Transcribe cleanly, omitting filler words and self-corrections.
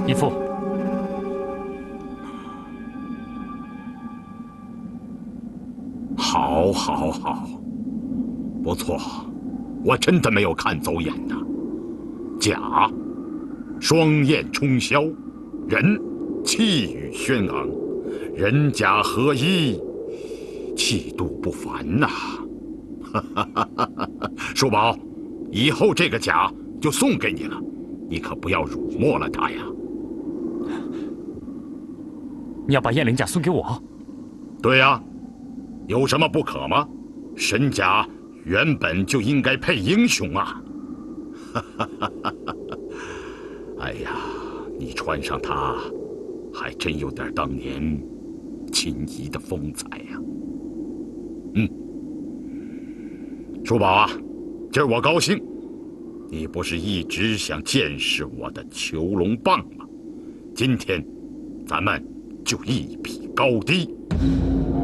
义父， 好，好，好，不错，我真的没有看走眼呐。甲，双焰冲霄，人，气宇轩昂，人甲合一，气度不凡呐。叔宝，以后这个甲就送给你了，你可不要辱没了它呀。 你要把燕翎甲送给我？ 对呀，有什么不可吗？神甲原本就应该配英雄啊！哎呀，你穿上它，还真有点当年秦仪的风采呀。叔宝啊，今儿我高兴，你不是一直想见识我的囚龙棒吗？今天，咱们就一比高低。